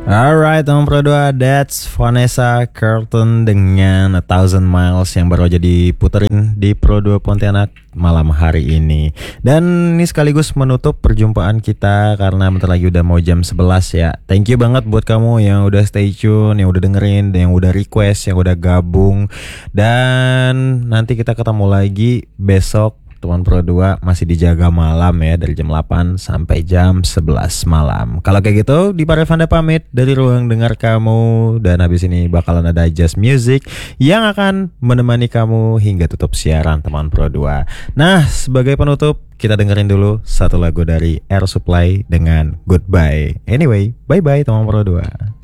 Alright teman Pro 2, that's Vanessa Carlton dengan A Thousand Miles yang baru aja diputerin di Pro 2 Pontianak malam hari ini. Dan ini sekaligus menutup perjumpaan kita karena bentar lagi udah mau jam 11 ya. Thank you banget buat kamu yang udah stay tune, yang udah dengerin, yang udah request, yang udah gabung. Dan nanti kita ketemu lagi besok. Teman Pro 2 masih dijaga malam ya, dari jam 8 sampai jam 11 malam. Kalau kayak gitu, Dipa Revanda pamit dari ruang dengar kamu. Dan habis ini bakalan ada Just Music yang akan menemani kamu hingga tutup siaran teman Pro 2. Nah, sebagai penutup, kita dengerin dulu satu lagu dari Air Supply dengan Goodbye. Anyway, bye-bye teman Pro 2.